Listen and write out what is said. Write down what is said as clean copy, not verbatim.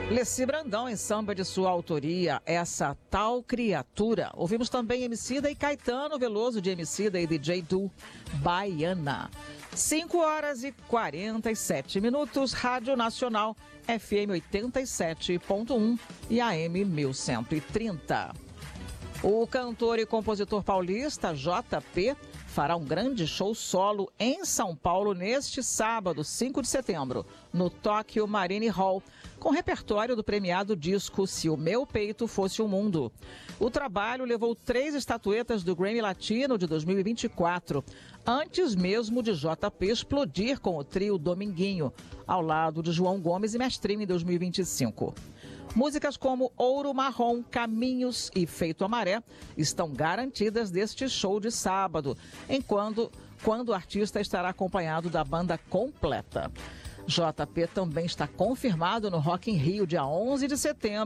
Leci Brandão em samba de sua autoria, Essa Tal Criatura. Ouvimos também Emicida e Caetano Veloso de Emicida e DJ Du, Baiana. 5h47, Rádio Nacional, FM 87.1 e AM 1130. O cantor e compositor paulista JP fará um grande show solo em São Paulo neste sábado, 5 de setembro, no Tóquio Marine Hall, com repertório do premiado disco Se o Meu Peito Fosse o Mundo. O trabalho levou 3 estatuetas do Grammy Latino de 2024, antes mesmo de JP explodir com o trio Dominguinho, ao lado de João Gomes e Mestrinho em 2025. Músicas como Ouro Marrom, Caminhos e Feito a Maré estão garantidas deste show de sábado, quando o artista estará acompanhado da banda completa. JP também está confirmado no Rock in Rio, dia 11 de setembro.